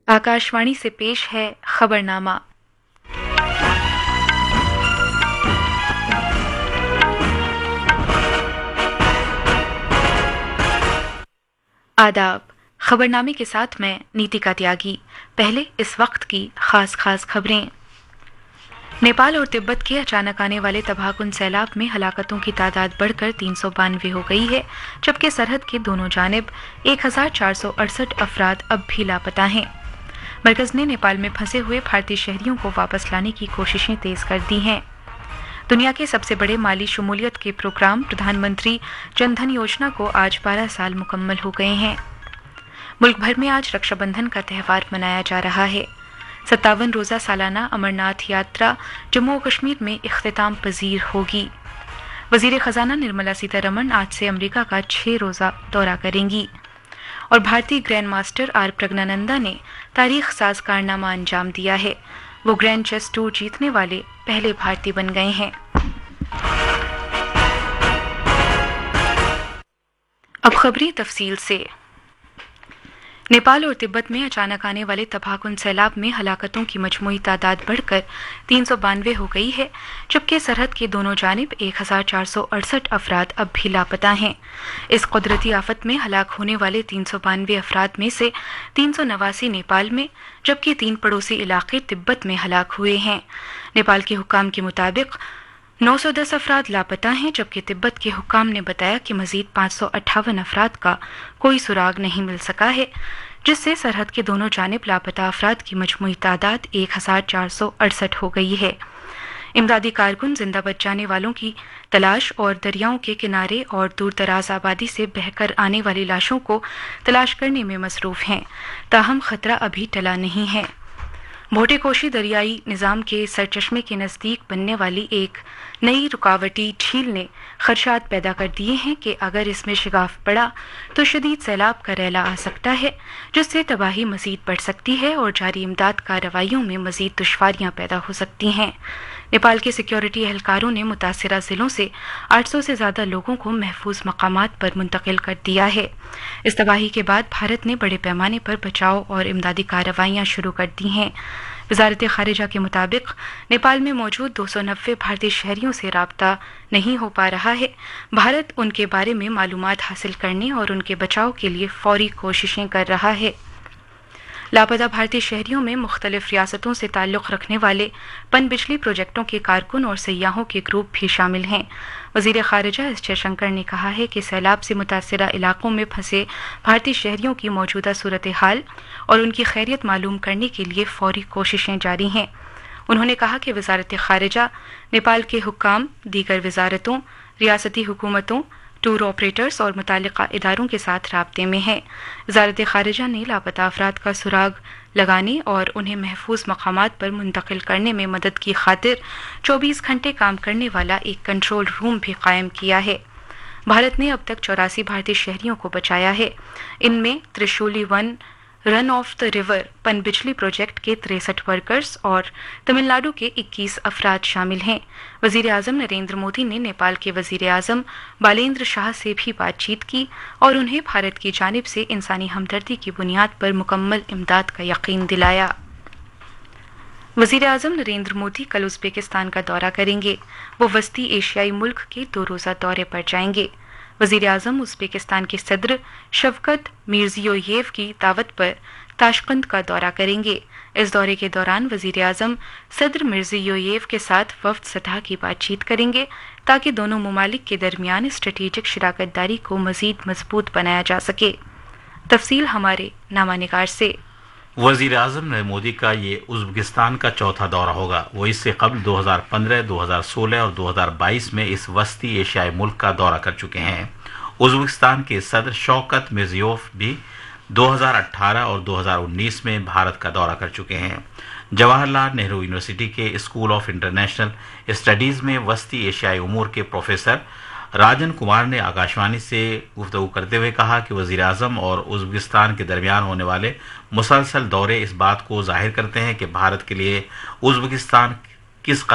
आकाशवाणी से पेश है खबरनामा। आदाब। खबरनामे के साथ मैं नीतिका त्यागी। पहले इस वक्त की खास खबरें। नेपाल और तिब्बत के अचानक आने वाले तबाहकुन सैलाब में हलाकतों की तादाद बढ़कर 392 हो गई है, जबकि सरहद के दोनों जानिब 1468 अफराद अब भी लापता हैं। मरकज ने नेपाल में फंसे हुए भारतीय शहरियों को वापस लाने की कोशिशें तेज कर दी हैं। दुनिया के सबसे बड़े माली शमूलियत के प्रोग्राम प्रधानमंत्री जनधन योजना को आज 12 साल मुकम्मल हो गए हैं। मुल्क भर में आज रक्षाबंधन का त्यौहार मनाया जा रहा है। 57 रोजा सालाना अमरनाथ यात्रा जम्मू और कश्मीर में इख्तिताम पजीर होगी। वजीर खजाना निर्मला सीतारमण आज से अमेरिका का 6 रोजा दौरा करेंगी। और भारतीय ग्रैंड मास्टर आर प्रज्ञानंदा ने तारीख साज कारनामा अंजाम दिया है। वो ग्रैंड चेस टूर जीतने वाले पहले भारतीय बन गए हैं। अब खबरें तफसील से। नेपाल और तिब्बत में अचानक आने वाले तबाहकुन सैलाब में हलाकतों की मजमूई तादाद बढ़कर 392 हो गई है, जबकि सरहद के दोनों जानिब 1468 अफराद अब भी लापता हैं। इस कुदरती आफत में हलाक होने वाले 392 अफराद में से 389 नेपाल में, जबकि 3 पड़ोसी इलाके तिब्बत में हलाक हुए हैं। नेपाल के हुक्काम के मुताबिक 910 अफराद लापता हैं, जबकि तिब्बत के हुक्काम ने बताया कि मजीद 558 अफराद का कोई सुराग नहीं मिल सका है, जिससे सरहद के दोनों जानिब लापता अफराद की मजमूई तादाद 1468 हो गई है। इमदादी कारकुन जिंदा बच जाने वालों की तलाश और दरियाओं के किनारे और दूर दराज आबादी से बहकर आने वाली लाशों को तलाश करने में मसरूफ हैं, ताहम खतरा अभी टला नहीं है। भोटेकोशी दरियाई निज़ाम के सरचश्मे के नज़दीक बनने वाली एक नई रुकावटी झील ने खदशात पैदा कर दिए हैं कि अगर इसमें शिगाफ पड़ा तो शदीद सैलाब का रैला आ सकता है, जिससे तबाही मज़ीद बढ़ सकती है और जारी इमदाद कार्रवाइयों में मज़ीद दुश्वारियां पैदा हो सकती हैं। नेपाल के सिक्योरिटी एहलकारों ने मुतासिरा जिलों से 800 से ज़्यादा लोगों को महफूज मकामात पर मुंतकिल कर दिया है। इस तबाही के बाद भारत ने बड़े पैमाने पर बचाव और इमदादी कार्रवाइयां शुरू कर दी हैं। वजारत खारिजा के मुताबिक नेपाल में मौजूद 290 भारतीय शहरियों से राब्ता नहीं हो पा रहा है। भारत उनके बारे में मालूमात हासिल करने और उनके बचाव के लिए फौरी कोशिशें कर रहा है। लापता भारतीय शहरियों में मुख्तलिफ रियासतों से ताल्लुक़ रखने वाले पन बिजली प्रोजेक्टों के कारकुन और सयाहों के ग्रुप भी शामिल हैं। वज़ीर ख़ारिजा एस जयशंकर ने कहा है कि सैलाब से मुतासिरा इलाकों में फंसे भारतीय शहरियों की मौजूदा सूरत हाल और उनकी खैरियत मालूम करने के लिए फौरी कोशिशें जारी हैं। उन्होंने कहा कि वज़ारत ख़ारिजा नेपाल के हुक्काम, दीगर वज़ारतों, रियासती हुकूमतों, टूर ऑपरेटर्स और मुतालिका इदारों के साथ राब्ते में है। वज़ारत ख़ारिजा ने लापता अफराद का सुराग लगाने और उन्हें महफूज मकामात पर मुंतकिल करने में मदद की खातिर 24 घंटे काम करने वाला एक कंट्रोल रूम भी कायम किया है। भारत ने अब तक 84 भारतीय शहरियों को बचाया है। इनमें Trishuli 1 run of the river पन बिजली प्रोजेक्ट के 63 वर्कर्स और तमिलनाडु के 21 अफराद शामिल हैं। वज़ीर आज़म नरेंद्र मोदी ने नेपाल के वज़ीर आज़म बालेंद्र शाह से भी बातचीत की और उन्हें भारत की जानिब से इंसानी हमदर्दी की बुनियाद पर मुकम्मल इमदाद का यकीन दिलाया। वज़ीर आज़म नरेंद्र मोदी कल उज़्बेकिस्तान का दौरा करेंगे। वो वस्ती एशियाई मुल्क के 2 रोज़ा दौरे पर जाएंगे। वज़ीर आज़म उज़्बेकिस्तान के सदर शवकत मिर्ज़ियोयेव की दावत पर ताशकंद का दौरा करेंगे। इस दौरे के दौरान वज़ीर आज़म सदर मिर्ज़ियोयेव के साथ वफ़द सतह की बातचीत करेंगे, ताकि दोनों ममालिक के दरमियान स्ट्रेटेजिक शराकतदारी को मज़ीद मजबूत बनाया जा सके। तफसील हमारे नामानिगार से। वज़ीर आज़म नरेंद्र मोदी का ये उज़्बेकिस्तान का चौथा दौरा होगा। वो इससे कबल 2015, 2016 और 2022 में इस वस्ती एशियाई मुल्क का दौरा कर चुके हैं। उज़्बेकिस्तान के सदर शौकत मिर्ज़ियोयेव भी 2018 और 2019 में भारत का दौरा कर चुके हैं। जवाहरलाल नेहरू यूनिवर्सिटी के स्कूल ऑफ इंटरनेशनल स्टडीज़ में वस्ती एशियाई उमूर के प्रोफेसर राजन कुमार ने आकाशवाणी से गुफ्तगू करते हुए कहा कि वज़ीर आज़म और उज़्बेकिस्तान के दरमियान होने वाले मुसलसल दौरे इस बात को जाहिर करते हैं कि भारत के लिए उज़्बेकिस्तान किस